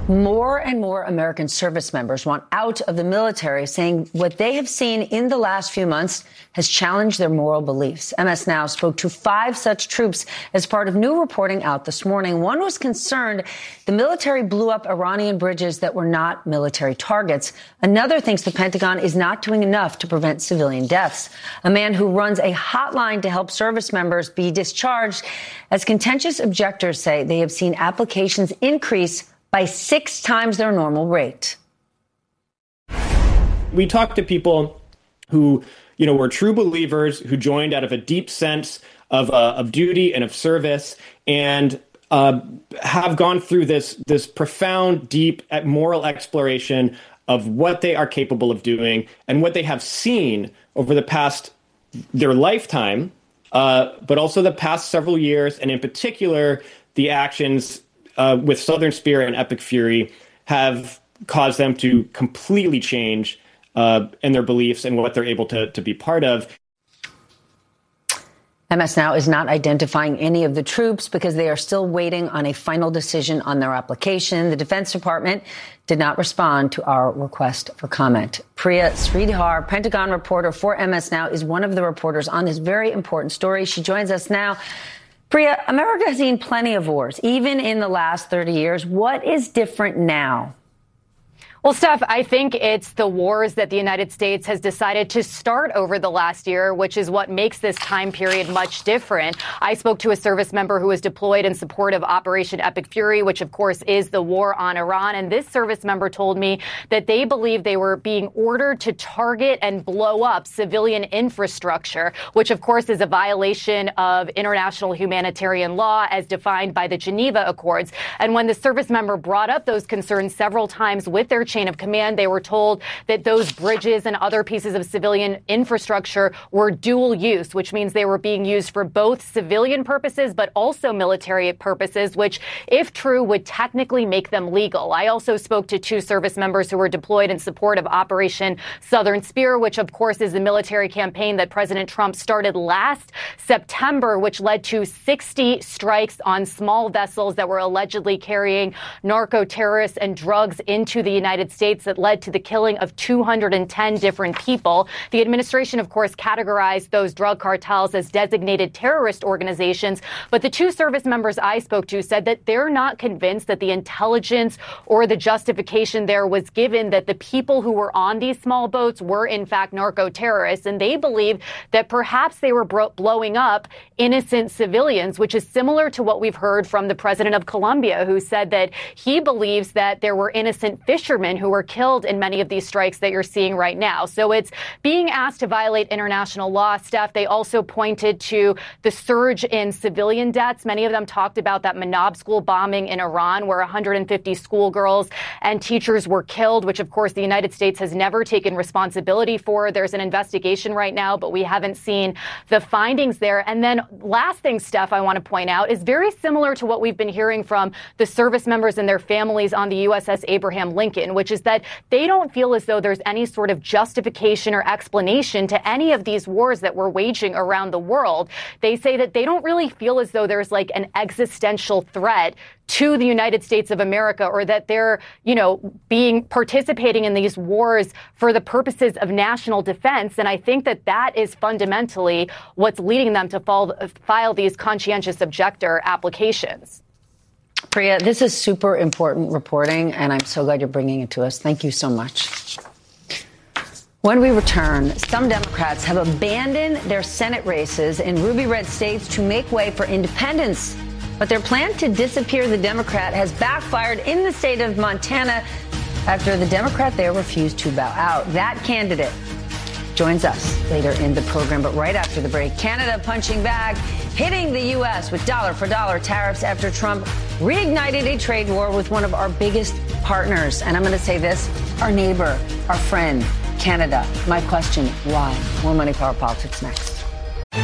More and more American service members want out of the military, saying what they have seen in the last few months has challenged their moral beliefs. MS Now spoke to 5 such troops as part of new reporting out this morning. One was concerned the military blew up Iranian bridges that were not military targets. Another thinks the Pentagon is not doing enough to prevent civilian deaths. A man who runs a hotline to help service members be discharged, as contentious objectors say they have seen applications increase by 6 times their normal rate. We talked to people who, were true believers, who joined out of a deep sense of duty and of service, and have gone through this profound, deep moral exploration of what they are capable of doing and what they have seen over their lifetime, but also the past several years, and in particular, the actions with Southern Spear and Epic Fury have caused them to completely change in their beliefs and what they're able to be part of. MS Now is not identifying any of the troops because they are still waiting on a final decision on their application. The Defense Department did not respond to our request for comment. Priya Sridhar, Pentagon reporter for MS Now, is one of the reporters on this very important story. She joins us now. Priya, America has seen plenty of wars, even in the last 30 years. What is different now? Well, Steph, I think it's the wars that the United States has decided to start over the last year, which is what makes this time period much different. I spoke to a service member who was deployed in support of Operation Epic Fury, which, of course, is the war on Iran. And this service member told me that they believe they were being ordered to target and blow up civilian infrastructure, which, of course, is a violation of international humanitarian law as defined by the Geneva Accords. And when the service member brought up those concerns several times with their chain of command, they were told that those bridges and other pieces of civilian infrastructure were dual use, which means they were being used for both civilian purposes but also military purposes, which, if true, would technically make them legal. I also spoke to 2 service members who were deployed in support of Operation Southern Spear, which, of course, is the military campaign that President Trump started last September, which led to 60 strikes on small vessels that were allegedly carrying narco-terrorists and drugs into the United States that led to the killing of 210 different people. The administration, of course, categorized those drug cartels as designated terrorist organizations. But the 2 service members I spoke to said that they're not convinced that the intelligence or the justification there was given that the people who were on these small boats were, in fact, narco-terrorists. And they believe that perhaps they were blowing up innocent civilians, which is similar to what we've heard from the president of Colombia, who said that he believes that there were innocent fishermen who were killed in many of these strikes that you're seeing right now. So it's being asked to violate international law, Steph. They also pointed to the surge in civilian deaths. Many of them talked about that Manab school bombing in Iran, where 150 schoolgirls and teachers were killed, which, of course, the United States has never taken responsibility for. There's an investigation right now, but we haven't seen the findings there. And then last thing, Steph, I want to point out is very similar to what we've been hearing from the service members and their families on the USS Abraham Lincoln, which is that they don't feel as though there's any sort of justification or explanation to any of these wars that we're waging around the world. They say that they don't really feel as though there's like an existential threat to the United States of America, or that they're, participating in these wars for the purposes of national defense. And I think that that is fundamentally what's leading them to file these conscientious objector applications. Priya, this is super important reporting, and I'm so glad you're bringing it to us. Thank you so much. When we return, some Democrats have abandoned their Senate races in ruby red states to make way for independents. But their plan to disappear the Democrat has backfired in the state of Montana after the Democrat there refused to bow out. That candidate joins us later in the program. But right after the break, Canada punching back, hitting the U.S. with dollar-for-dollar tariffs after Trump reignited a trade war with one of our biggest partners. And I'm going to say this, our neighbor, our friend, Canada. My question, why? More Money, Power, Politics next.